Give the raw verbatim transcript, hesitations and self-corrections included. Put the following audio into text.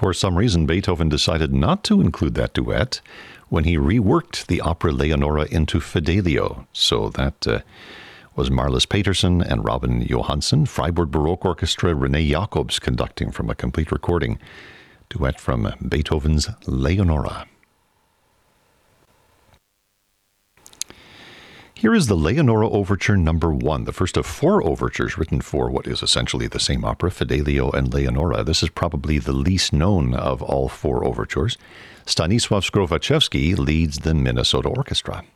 for some reason, Beethoven decided not to include that duet when he reworked the opera Leonora into Fidelio. So that uh, was Marlis Peterson and Robin Johansson, Freiburg Baroque Orchestra, René Jacobs conducting from a complete recording. Duet from Beethoven's Leonora. Here is the Leonora Overture number one, the first of four overtures written for what is essentially the same opera, Fidelio and Leonora. This is probably the least known of all four overtures. Stanisław Skrowaczewski leads the Minnesota Orchestra.